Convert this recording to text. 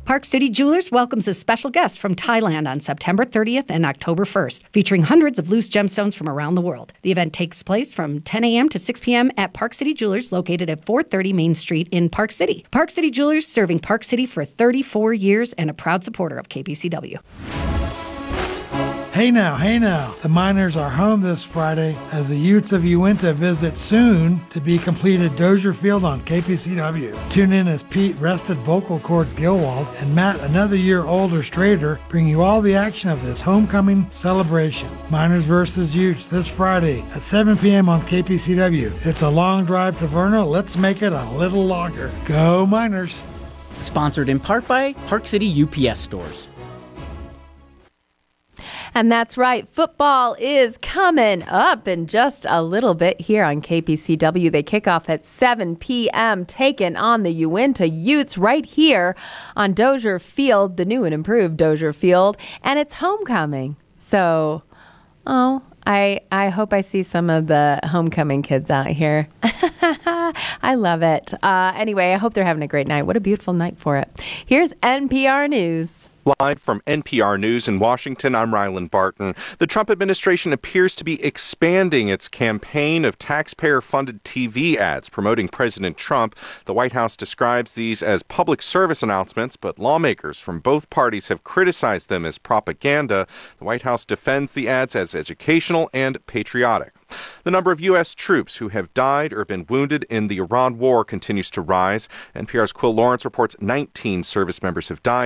Park City Jewelers welcomes a special guest from Thailand on September 30th and October 1st, featuring hundreds of loose gemstones from around the world. The event takes place from 10 a.m. to 6 p.m. at Park City Jewelers, located at 430 Main Street in Park City. Park City Jewelers, serving Park City for 34 years and a proud supporter of KPCW. Hey now, the Miners are home this Friday as the Utes of Uinta visit soon to be completed Dozier Field on KPCW. Tune in as Pete rested vocal cords Gilwald and Matt, another year older Strader, bring you all the action of this homecoming celebration. Miners versus Utes this Friday at 7 p.m. on KPCW. It's a long drive to Vernal. Let's make it a little longer. Go Miners! Sponsored in part by Park City UPS Stores. And that's right. Football is coming up in just a little bit here on KPCW. They kick off at 7 p.m., taking on the Uinta Utes right here on Dozier Field, the new and improved Dozier Field. And it's homecoming. So, I hope I see some of the homecoming kids out here. I love it. Anyway, I hope they're having a great night. What a beautiful night for it. Here's NPR News. Live from NPR News in Washington, I'm Rylan Barton. The Trump administration appears to be expanding its campaign of taxpayer-funded TV ads promoting President Trump. The White House describes these as public service announcements, but lawmakers from both parties have criticized them as propaganda. The White House defends the ads as educational and patriotic. The number of U.S. troops who have died or been wounded in the Iran war continues to rise. NPR's Quill Lawrence reports 19 service members have died.